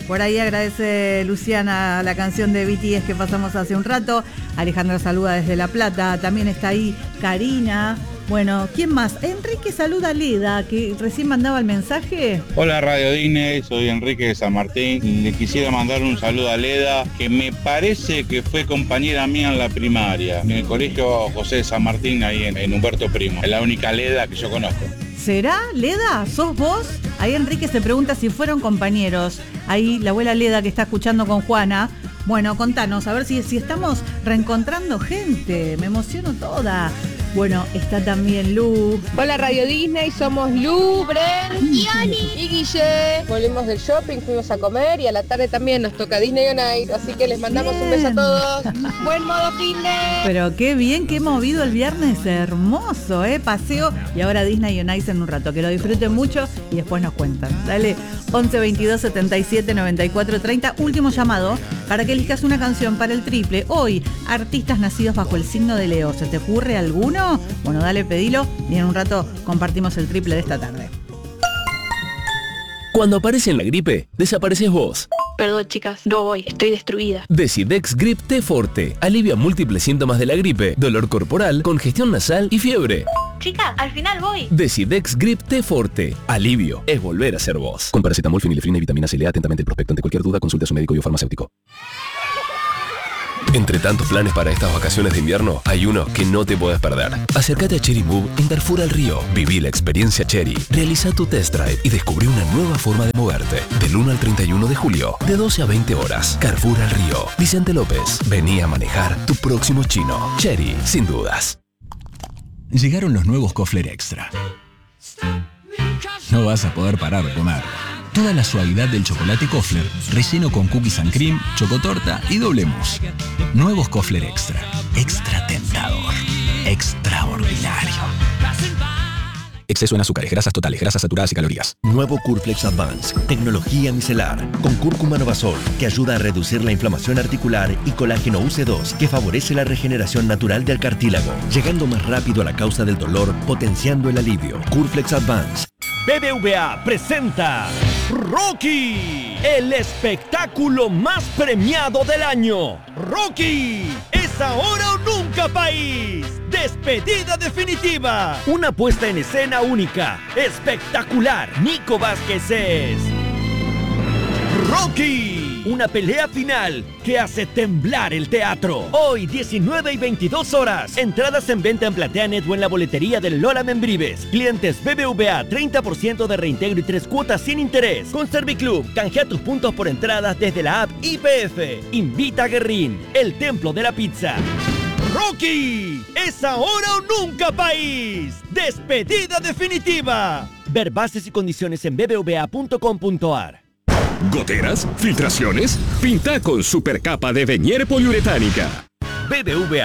Por ahí agradece Luciana la canción de BTS que pasamos hace un rato. Alejandra saluda desde La Plata. También está ahí Karina. Bueno, ¿quién más? Enrique saluda a Leda, que recién mandaba el mensaje. Hola Radio Disney, soy Enrique de San Martín. Le quisiera mandar un saludo a Leda, que me parece que fue compañera mía en la primaria, en el colegio José de San Martín, ahí en Humberto Primo. Es la única Leda que yo conozco. ¿Será, Leda? ¿Sos vos? Ahí Enrique se pregunta si fueron compañeros. Ahí la abuela Leda que está escuchando con Juana. Bueno, contanos, a ver si estamos reencontrando gente. Me emociono toda. Bueno, está también Lu. Hola Radio Disney, somos Lu, Bren y Ani y Guille. Volvimos del shopping, fuimos a comer y a la tarde también nos toca Disney on Ice, así que les mandamos un beso a todos. Buen modo fin de... Pero qué bien, qué movido el viernes, hermoso, paseo y ahora Disney on Ice en un rato. Que lo disfruten mucho y después nos cuentan. Dale, 11 22 77 94 30, último llamado para que elijas una canción para el triple. Hoy, artistas nacidos bajo el signo de Leo. ¿Se te ocurre alguno? Bueno, dale, pedilo y en un rato compartimos el triple de esta tarde. Cuando aparece en la gripe, desapareces vos. Perdón, chicas, no voy, estoy destruida. Decidex Grip T Forte alivia múltiples síntomas de la gripe, dolor corporal, congestión nasal y fiebre. Chicas, al final voy. Decidex Grip T Forte. Alivio es volver a ser vos. Con paracetamol, fenilefrina y vitamina C. Lea atentamente el prospecto. Ante cualquier duda, consulte a su médico y o farmacéutico. Entre tantos planes para estas vacaciones de invierno, hay uno que no te puedes perder. Acércate a Cherry Move en Carrefour al Río. Viví la experiencia Cherry. Realiza tu test drive y descubrí una nueva forma de moverte. Del 1 al 31 de julio, de 12 a 20 horas. Carrefour al Río. Vicente López. Vení a manejar tu próximo chino. Cherry, sin dudas. Llegaron los nuevos Kofler Extra. No vas a poder parar de comer. Toda la suavidad del chocolate Kofler, relleno con cookies and cream, chocotorta y doble mousse. Nuevos Kofler Extra. Extra tentador. Extraordinario. Exceso en azúcares, grasas totales, grasas saturadas y calorías. Nuevo Curflex Advance, tecnología micelar, con cúrcuma novasol, que ayuda a reducir la inflamación articular, y colágeno UC2, que favorece la regeneración natural del cartílago, llegando más rápido a la causa del dolor, potenciando el alivio. Curflex Advance. BBVA presenta Rocky, el espectáculo más premiado del año. Rocky, es ahora o nunca, país. Despedida definitiva. Una puesta en escena única, espectacular. Nico Vázquez es Rocky, una pelea final que hace temblar el teatro. Hoy, 19 y 22 horas. Entradas en venta en PlateaNet o en la boletería del Lola Membrives. Clientes BBVA, 30% de reintegro y 3 cuotas sin interés. Con Serviclub, canjea tus puntos por entradas desde la app YPF. Invita a Guerrín, el templo de la pizza. Rocky, es ahora o nunca, país. Despedida definitiva. Ver bases y condiciones en bbva.com.ar. ¿Goteras? ¿Filtraciones? Pinta con supercapa de Venier poliuretánica. BBVA.